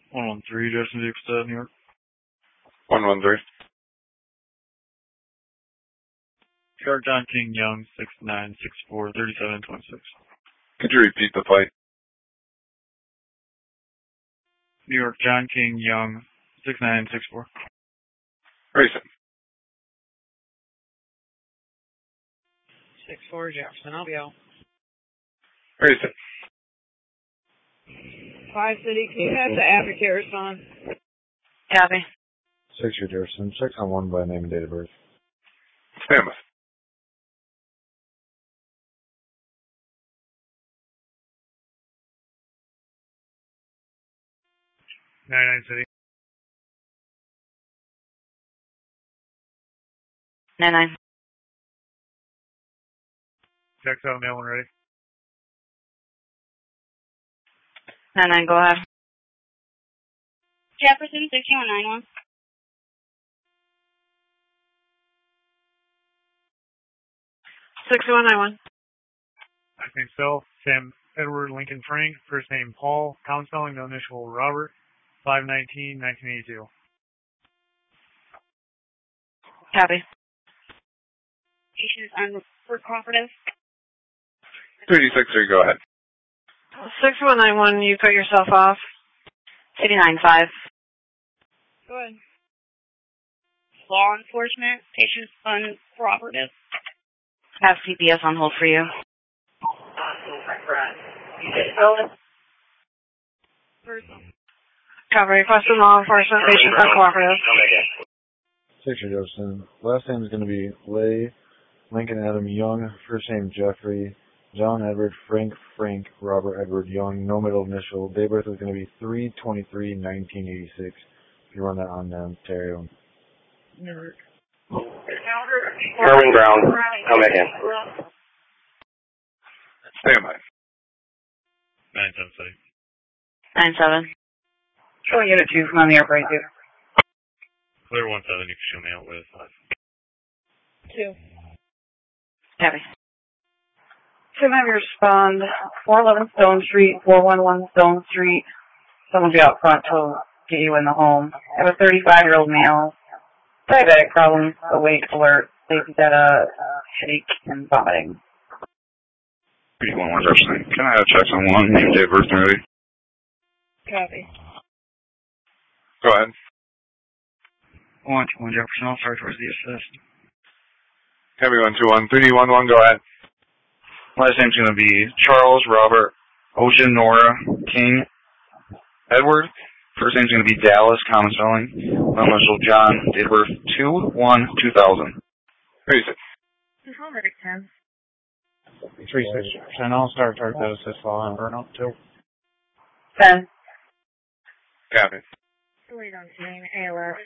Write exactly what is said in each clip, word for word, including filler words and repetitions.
one one three, Justin Dukestad, New York. one one three. New York, John King Young, six nine six four, thirty-seven twenty-six. Could you repeat the fight? New York, John King Young, six nine six four. Racing. six four, Jefferson, I'll be out. Racing. five City, can you have the advocate respond? Copy. Six year Jefferson, check on one by name and date of birth. Famous. ninety-nine City. nine nine. Checks out, mail when ready. nine nine, go ahead. Jefferson, six one nine one. six one nine one. Last name Self, Sam Edward Lincoln Frank, first name Paul, pound spelling, no initial Robert, five nineteen nineteen eighty-two. Copy. Patients on for cooperative. three six three, go ahead. six one nine one, you cut yourself off. eighty-nine five. Go ahead. Law enforcement, patients uncooperative. Have C P S on hold for you. Cover requested law enforcement, patient uncooperative. Six year Jefferson, last name is going to be Lay, Lincoln Adam Young, first name Jeffrey, John Edward, Frank Frank, Robert Edward Young, no middle initial. Day birth is going to be three twenty-three nineteen eighty-six. If you run that on Ontario. Herman Brown, come back in. Stand by. nine seven City. nine seven. Show unit two, come on the airplane two. Clear one seven, you can show me out with five. Two. Copy. Tim, have you respond. four eleven Stone Street, four one one Stone Street. Someone will be out front to get you in the home. I have a thirty-five-year-old male. Diabetic problems, awake, alert, sleepy data, headache, and vomiting. three one one Jefferson. Can I have checks on one, name, date, birth, and ready? Copy. Go ahead. one two one Jefferson, I'll start towards the assist. Heavy one two one, three one one, go ahead. Last name's going to be Charles Robert Ocean Nora King Edward. First name's going to be Dallas, common spelling. No initial John, date of birth two one two thousand. Racing. Control Medic ten. three six Jefferson, I'll start target that assist while I'm burn up too. ten. Copy. Delayed on scene, A L S.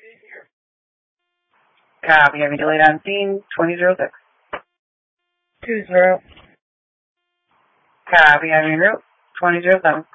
Copy, having delayed on scene, twenty oh six. two zero. Copy, having route, twenty oh seven.